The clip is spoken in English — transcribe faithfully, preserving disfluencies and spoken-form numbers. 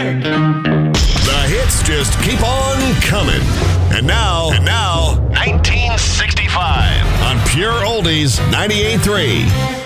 Classic. The hits just keep on coming. And now, and now, nineteen sixty-five on Pure Oldies ninety-eight point three.